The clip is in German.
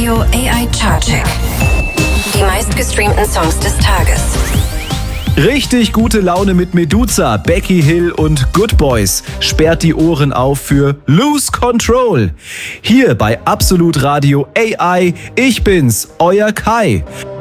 Radio AI Chartcheck. Die meistgestreamten Songs des Tages. Richtig gute Laune mit Meduza, Becky Hill und Good Boys. Sperrt die Ohren auf für Lose Control. Hier bei Absolut Radio AI. Ich bin's, euer Kai.